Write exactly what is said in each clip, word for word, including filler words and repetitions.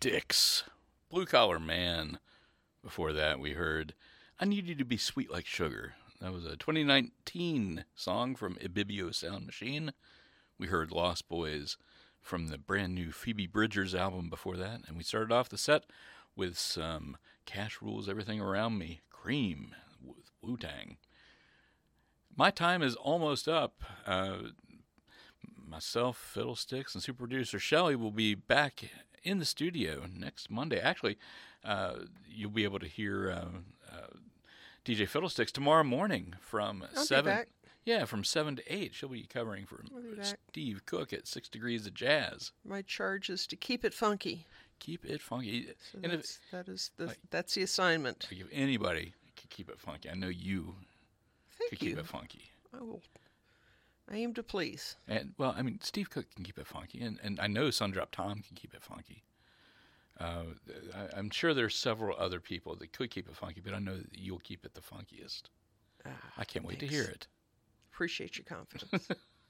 Styx, Blue Collar Man. Before that, we heard I Need You to Be Sweet Like Sugar. That was a twenty nineteen song from Ibibio Sound Machine. We heard Lost Boys from the brand new Phoebe Bridgers album before that. And we started off the set with some Cash Rules Everything Around Me, Cream with Wu-Tang. My time is almost up. Uh, myself, Fiddlesticks, and super producer Shelley will be back in the studio next Monday. Actually, uh, you'll be able to hear uh, uh, D J Fiddlesticks tomorrow morning from I'll seven. Be back. Yeah, from seven to eight. She'll be covering for be Steve Cook at Six Degrees of Jazz. My charge is to keep it funky. Keep it funky. So and that's, if, that is the like, that's the assignment. if anybody could keep it funky, I know you Thank could you. keep it funky. I will. I aim to please. And well, I mean, Steve Cook can keep it funky, and, and I know Sundrop Tom can keep it funky. Uh, I, I'm sure there's several other people that could keep it funky, but I know that you'll keep it the funkiest. Ah, I can't wait thanks. to hear it. Appreciate your confidence.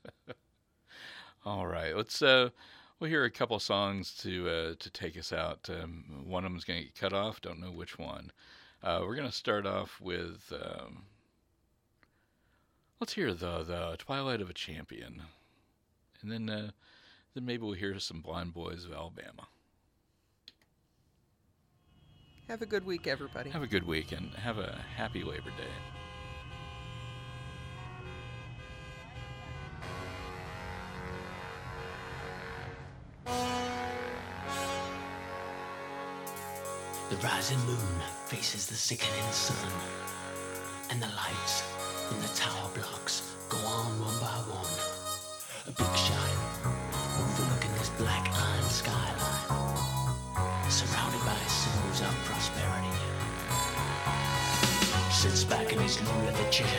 All right, let's. Uh, we'll hear a couple songs to uh, to take us out. Um, one of them's going to get cut off. Don't know which one. Uh, we're going to start off with. Um, let's hear the the Twilight of a Champion, and then uh, then maybe we'll hear some Blind Boys of Alabama. Have a good week, everybody. Have a good week and have a happy Labor Day. The rising moon faces the sickening sun, and the lights in the tower blocks go on one by one. A big shot overlooking this black iron skyline, surrounded by symbols of prosperity. Sits back in his new leather chair,